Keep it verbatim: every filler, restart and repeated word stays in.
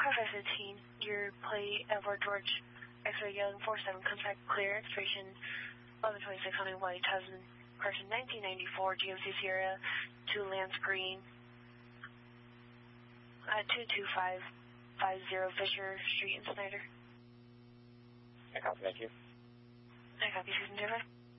car five fifteen, your plate Edward George X-ray Yelling four seven, contact clear, expiration eleven twenty-six, Honey White, husband, person nineteen ninety-four, G M C Sierra, to Lance Green, uh, two two five five zero Fisher Street in Snyder. I copy, thank you. I copy, Susan Driver.